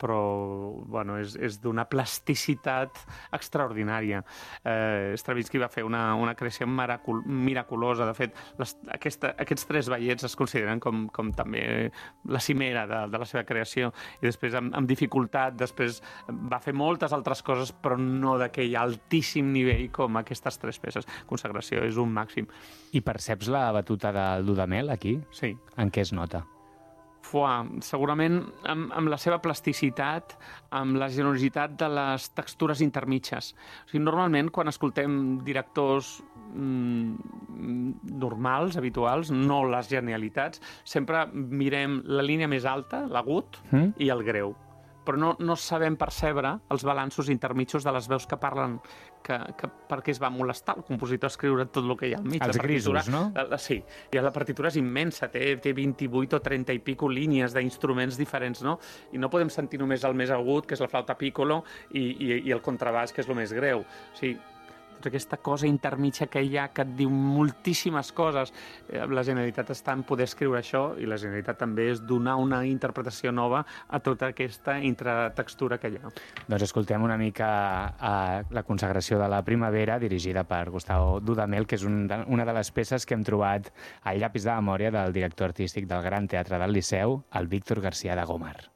bueno, és d'una plasticitat extraordinària. Stravinsky va fer una creació miraculosa. De fet, aquests 3 ballets es consideren com també la cimera de la seva creació, i després amb dificultat després va fer moltes altres coses, però no d'aquell altíssim nivell com aquestes 3 peces. Consagració és un màxim. I perceps la batuta del Dudamel aquí? Sí. En què es nota? Segurament amb la seva plasticitat, amb la generositat de les textures intermitges. O sigui, normalment, quan escoltem directors normals, habituals, no les genialitats, sempre mirem la línia més alta, l'agut, i el greu. Però no sabem percebre els balanços intermitjos de les veus que parlen, perquè es va molestar el compositor a escriure tot el que hi ha al mig. Els grisos, no? Sí, i la partitura és immensa, té 28 o 30 i pico línies d'instruments diferents, no? I no podem sentir només el més agut, que és la flauta piccolo, i el contrabaix, que és el més greu. O sigui, aquesta cosa intermitja que hi ha, que et diu moltíssimes coses. La genialitat està en poder escriure això, i la genialitat també és donar una interpretació nova a tota aquesta intratextura que hi ha. Doncs escoltem una mica la consagració de la primavera, dirigida per Gustavo Dudamel, que és una de les peces que hem trobat al llapis de memòria del director artístic del Gran Teatre del Liceu, el Víctor García de Gómar.